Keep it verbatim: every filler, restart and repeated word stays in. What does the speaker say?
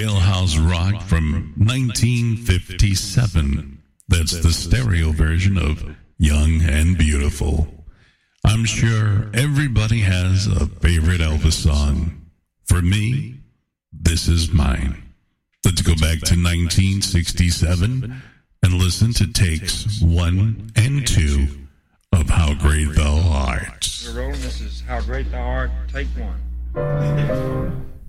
Jailhouse Rock from nineteen fifty-seven. That's the stereo version of Young and Beautiful. I'm sure everybody has a favorite Elvis song. For me, this is mine. Let's go back to nineteen sixty-seven and listen to takes one and two of How Great Thou Art. We're rolling. This is How Great Thou Art, take one.